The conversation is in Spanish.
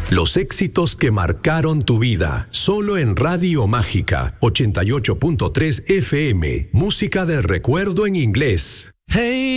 Los éxitos que marcaron tu vida, solo en Radio Mágica 88.3 FM, música del recuerdo en inglés. Hey.